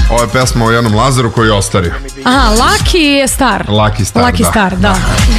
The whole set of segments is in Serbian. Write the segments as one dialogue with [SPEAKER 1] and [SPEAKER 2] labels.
[SPEAKER 1] Ovo je pesma o jednom Lazaru koji je ostario.
[SPEAKER 2] Aha, Lucky je star.
[SPEAKER 1] Lucky Star,
[SPEAKER 2] da.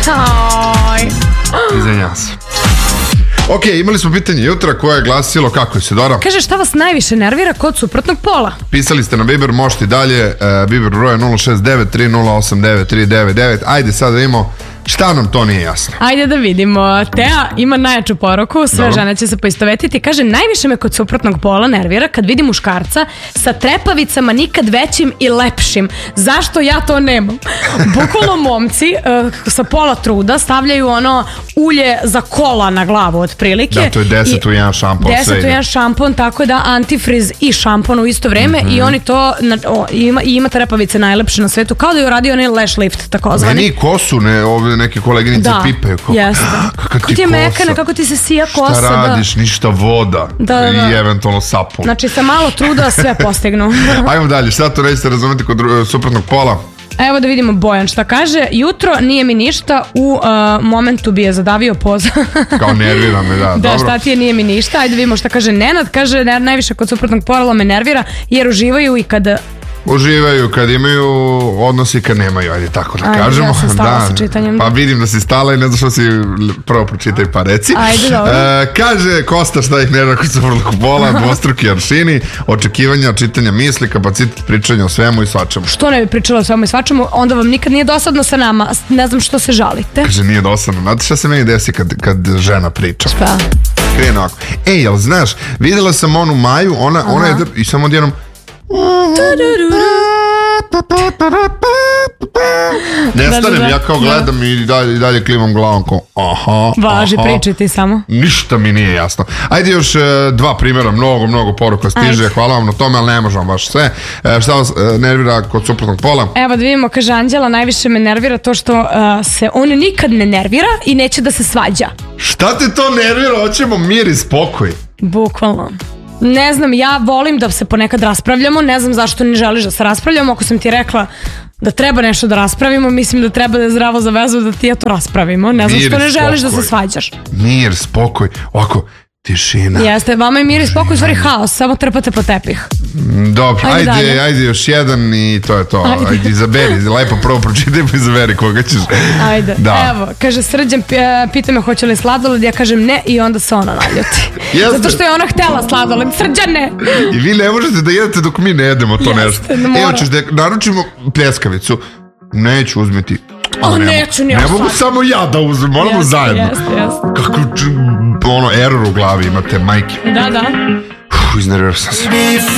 [SPEAKER 1] Izvinjam se. Ok, imali smo pitanje jutra koje je glasilo kako je, Sidora?
[SPEAKER 2] Kaže, šta vas najviše nervira kod suprotnog pola?
[SPEAKER 1] Pisali ste na Viber, možete i dalje. Viber broj je 069-3089-399. Ajde sad da imamo šta nam to nije jasno.
[SPEAKER 2] Ajde da vidimo. Tea ima najjaču poruku, sve žene će se poistovetiti. Kaže, najviše me kod suprotnog pola nervira kad vidim muškarca sa trepavicama nikad većim i lepšim. Zašto ja to nemam? Bukvalno momci sa pola truda stavljaju ono ulje za kola na glavu otprilike.
[SPEAKER 1] Da, to je 10 u 1 šampon.
[SPEAKER 2] 10 u 1 šampon, tako da antifriz i šampon u isto vreme i oni to ima trepavice najlepše na svetu, kao da je uradio onaj lash lift takozvani.
[SPEAKER 1] Meni kosu, neke koleginice pipaju.
[SPEAKER 2] Jeste. Kako ti je mekana, kako ti se sija kosa.
[SPEAKER 1] Šta radiš, ništa voda i eventualno sapun.
[SPEAKER 2] Znači sa malo truda sve postignu.
[SPEAKER 1] Ajmo dalje, šta to nećete razumeti kod suprotnog pola?
[SPEAKER 2] Evo da vidimo Bojan šta kaže. Jutro nije mi ništa, u momentu bi je zadavio poza.
[SPEAKER 1] Kao nervira me, da.
[SPEAKER 2] Da, šta ti je nije mi ništa. Ajde da vidimo šta kaže Nenad. Kaže, najviše kod suprotnog pola me nervira jer uživaju i kada...
[SPEAKER 1] Uživaju kad imaju odnos i kad nemaju, ajde tako da kažemo.
[SPEAKER 2] Ja sam stala sa čitanjem.
[SPEAKER 1] Pa vidim da si stala i ne znam što si prvo pročitaj pa reci.
[SPEAKER 2] Ajde, dobro.
[SPEAKER 1] Kaže Kosta šta ih nervira kod suprotnog pola, dvostruki aršini, očekivanja, čitanja misli, kapacitet pričanja o svemu i svačemu. Što
[SPEAKER 2] ne bi pričala o svemu i svačemu, onda vam nikad nije dosadno sa nama, ne znam što se žalite.
[SPEAKER 1] Kaže, nije dosadno, znate šta se meni desi kad žena priča?
[SPEAKER 2] Šta?
[SPEAKER 1] Krene ovako, jel znaš, videla sam onu Maju, ona je i samo odjednom nestanem, ja kao gledam i dalje klimam glavom kao
[SPEAKER 2] važi, pričaj ti samo.
[SPEAKER 1] Ništa mi nije jasno. Ajde još dva primjera, mnogo poruka stiže. Hvala vam na tome, ali ne možemo baš sve. Šta vas nervira kod suprotnog pola?
[SPEAKER 2] Evo da vidimo, kaže Anđela, najviše me nervira to što se on nikad ne nervira i neće da se svađa.
[SPEAKER 1] Šta te to nervira? Hoćemo mir i spokoj.
[SPEAKER 2] Bukvalno. Ne znam, ja volim da se ponekad raspravljamo, ne znam zašto ne želiš da se raspravljamo. Ako sam ti rekla da treba nešto da raspravimo, mislim da treba da je zdravo za vezu da ti ja to raspravimo. Ne znam što ne želiš da se svađaš.
[SPEAKER 1] Mir, spokoj, ovako, tišina.
[SPEAKER 2] Jeste, vama je mir i spokoj, u stvari haos, samo trpate po tepih.
[SPEAKER 1] Dobro, ajde još jedan i to je to. Ajde, izaberi, lepo prvo pročitaj pa izaberi koga ćeš.
[SPEAKER 2] Ajde, evo, kaže Srđan, pita me hoće li sladoled, ja kažem ne i onda se ona naljuti. Zato što je ona htela sladoled, Srđane!
[SPEAKER 1] I vi ne možete da jedete dok mi ne jedemo to nešto. Evo ćeš da naručimo pljeskavicu, neću uzmeti.
[SPEAKER 2] Neću ni
[SPEAKER 1] ne mogu samo ja da uzmem, moramo zajedno. Kako error u glavi imate, majke.
[SPEAKER 2] Da.
[SPEAKER 1] Iznervio sam se.